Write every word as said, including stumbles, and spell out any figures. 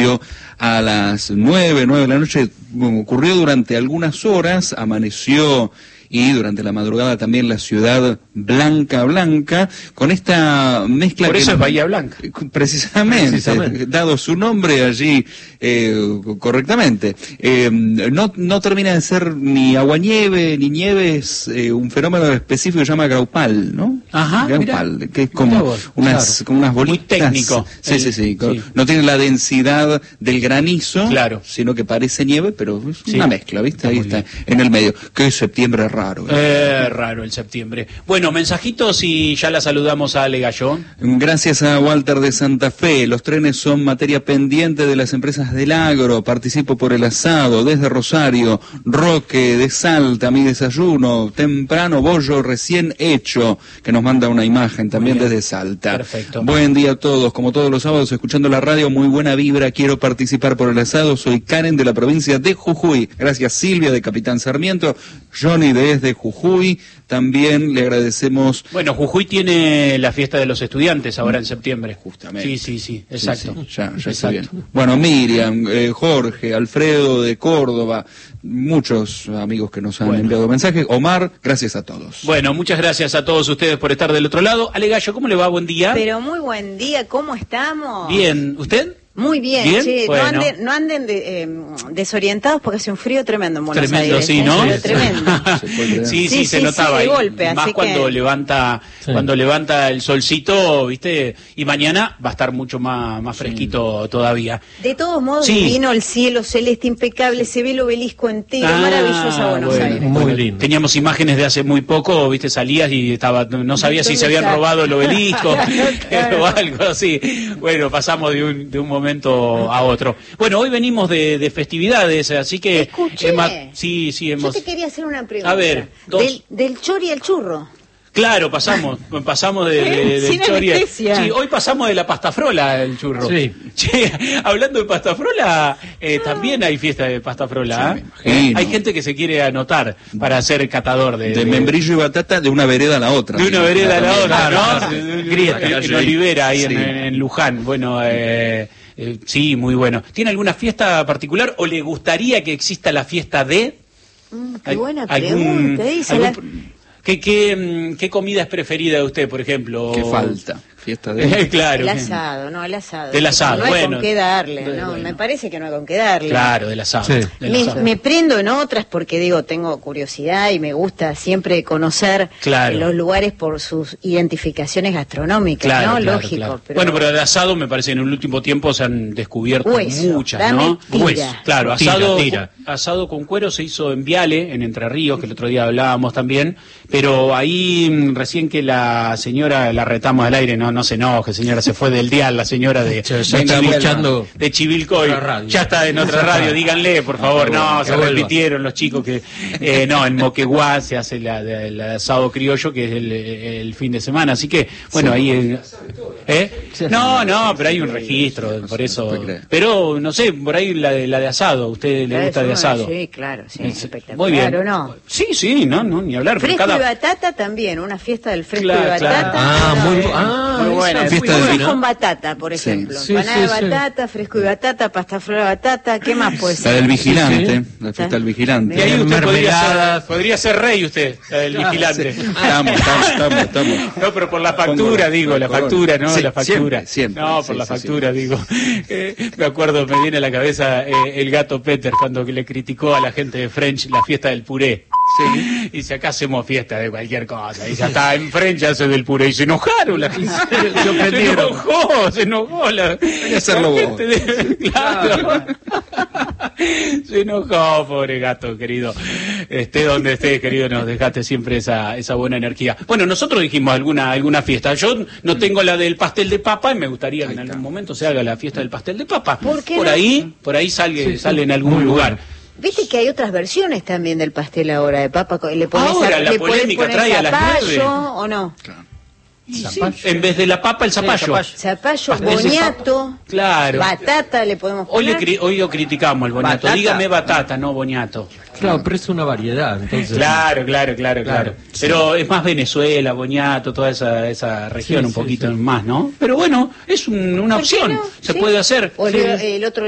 ocurrió a las nueve, nueve de la noche, ocurrió durante algunas horas, amaneció y durante la madrugada también la ciudad blanca, blanca, con esta mezcla... Por que eso es Bahía Blanca. Precisamente, Precisamente. dado su nombre allí eh, correctamente. Eh, no, no termina de ser ni aguanieve, ni nieve, es eh, un fenómeno específico que se llama graupal, ¿no? Ajá, Graupal, mirá. que es como Vos, unas, claro. como unas bolitas. Muy técnico. Sí, El, sí, sí, sí. No tiene la densidad del granizo, claro, sino que parece nieve, pero es sí. una mezcla, ¿viste? Está Ahí está, bien. En el medio. Que septiembre es raro. Eh, raro el septiembre. Bueno, mensajitos y ya la saludamos a Ale Gallón. Gracias a Walter de Santa Fe. Los trenes son materia pendiente de las empresas del agro. Participo por el asado desde Rosario. Roque de Salta, mi desayuno. Temprano, bollo recién hecho. Que nos manda una imagen también desde Salta. Perfecto. Buen día a todos. Como todos los sábados, escuchando la radio, muy buena vibra. Quiero participar por el asado. Soy Karen de la provincia de Jujuy. Gracias Silvia de Capitán Sarmiento. Johnny desde Jujuy. También le agradecemos... Bueno, Jujuy tiene la fiesta de los estudiantes ahora en septiembre. Justamente. Sí, sí, sí, exacto. Sí, sí, ya, ya está exacto. bien. Bueno, Miriam, eh, Jorge, Alfredo de Córdoba, muchos amigos que nos han bueno. enviado mensajes. Omar, gracias a todos. Bueno, muchas gracias a todos ustedes por estar del otro lado. Ale Gallo, ¿cómo le va? Buen día. Pero muy buen día, ¿cómo estamos? Bien, ¿usted? Muy bien, ¿Bien? che, Bueno. no anden, no anden de, eh, desorientados porque hace un frío tremendo en Buenos Tremendo, Aires. sí, ¿eh? ¿no? Pero tremendo. sí, sí, Sí, se sí, notaba sí, de ahí. golpe, Más así cuando que- levanta, Sí. cuando levanta el solcito, ¿viste? Y mañana va a estar mucho más, más fresquito todavía. De todos modos, Sí. vino el cielo celeste impecable, se ve el obelisco entero, Ah, maravillosa Buenos bueno, Aires. Muy bueno, lindo. Teníamos imágenes de hace muy poco, viste, salías y estaba, no sabías si se habían Exacto. robado el obelisco Claro. o algo así. Bueno, pasamos de un, de un momento a otro. Bueno, hoy venimos de, de festividades, así que... Escuché. Emma- sí, sí, Yo hemos... te quería hacer una pregunta. A ver, dos. Del, del chori al churro. Claro, pasamos, pasamos de, de, del Sin chori. anestesia. Sí, hoy pasamos de la pastafrola, el churro. Sí. Che, hablando de pastafrola, eh, también hay fiesta de pastafrola. Sí, ¿eh? me imagino. Hay gente que se quiere anotar para ser catador de... De de- membrillo y batata de una vereda a la otra. De una vereda a la otra, Claro. ¿no? De- de- Grieta, en, en sí. Olivera, ahí en, Sí. en Luján. Bueno, eh, eh, sí, muy bueno. ¿Tiene alguna fiesta particular o le gustaría que exista la fiesta de...? Mm, qué Al- buena algún- pregunta. Dice algún- la- ¿Qué, qué, mm, ¿Qué comida es preferida de usted, por ejemplo? ¿Qué falta? Fiesta de... Claro. El asado, no, el asado. Del asado, no hay bueno. con qué darle, Bueno, no, bueno. me parece que no hay con qué darle. Claro, del asado. Sí. del Me, asado. me prendo en otras porque digo, tengo curiosidad y me gusta siempre conocer Claro. los lugares por sus identificaciones gastronómicas, Claro, ¿no? claro, Lógico. claro. Pero... Bueno, pero el asado me parece en el último tiempo se han descubierto Hueso, muchas, dame ¿no? tira. Hueso, claro, Tira, asado, tira. asado con cuero se hizo en Viale, en Entre Ríos, que el otro día hablábamos también, pero ahí mm, recién que la señora, la retamos al aire, no no se enoje, señora, se fue del dial la señora de, Ya- ya venga, está venga, escuchando de Chivilcoy, otra radio. ya está en otra radio, díganle, por favor, no, se que vuelva. repitieron los chicos que, eh, no, en Moquegua se hace la, la- el asado criollo, que es el, el fin de semana, así que, bueno, ahí... eh, ¿eh? No, no, pero hay un registro, por eso, puede creer. pero no sé, por ahí la de, la de asado, ¿a usted le gusta de asado? Sí, claro, sí, Es- espectacular. Muy bien. ¿O no? Sí, sí, no, no, ni hablar. pero Fresco cada- y batata también, una fiesta del fresco Claro, y batata. claro. Ah, No, muy, eh, ah, muy esa buena. fiesta Fresco de- con batata, por Sí. ejemplo. Sí, Empanada sí, de sí. batata, fresco y batata, pasta flor de batata, ¿qué más puede La ser? del vigilante, Sí, la fiesta del vigilante. Y ahí usted podría mermeladas. ser, podría ser rey usted, la del vigilante. Estamos, estamos, estamos, estamos. No, pero por la factura, Pongo- digo, la pongo- factura, ¿no? Sí, la factura. siempre, siempre, no, sí, por la sí, factura, digo. Eh, me acuerdo, me viene a la cabeza eh, el gato Peter cuando le criticó a la gente de French la fiesta del puré. Sí. Y si acá hacemos fiesta de cualquier cosa, y ya está, en French hace del puré, y se enojaron la gente. Se, se enojó, se enojó la, que hacerlo la vos. gente de- claro. Se enojó, pobre gato, querido. Esté donde esté, querido, nos dejaste siempre esa, esa buena energía. Bueno, nosotros dijimos alguna, alguna fiesta. Yo no tengo la del pastel de papa y me gustaría que en algún momento se haga la fiesta del pastel de papa. ¿Por qué por no? ahí, por ahí sale, Sí, sí. sale en algún Muy lugar. bueno. Viste que hay otras versiones también del pastel ahora de papa. Le pones Ahora, a- la le podés polémica poner trae a las zapallo, nueve. ¿o no? Y sí, en vez de la papa, el zapallo. zapallo. Zapallo, Pastel de boniato, Claro. batata le podemos Hoy, le poner. cri- hoy lo criticamos el boniato. Batata. Dígame batata, no boniato. Claro, pero es una variedad, entonces. Claro, claro, claro, claro. Claro, Pero es más Venezuela, Boniato, toda esa, esa región Sí, un sí, poquito sí. más, ¿no? Pero bueno, es un- una ¿Por qué opción. no? Se Sí. puede hacer. O el, Sí. el otro